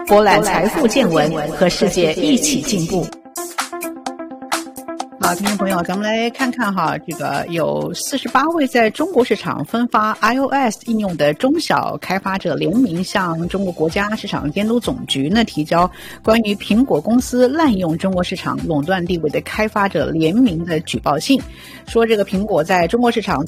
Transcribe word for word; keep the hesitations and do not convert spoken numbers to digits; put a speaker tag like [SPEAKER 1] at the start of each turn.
[SPEAKER 1] 博览财富见闻，和世界一起进步。好，听众朋友，咱们来看看哈，这个有四十八位在中国市场分发 iOS 应用的中小开发者联名向中国国家市场监督总局呢提交关于苹果公司滥用中国市场垄断地位的开发者联名的举报信，说这个苹果在中国市场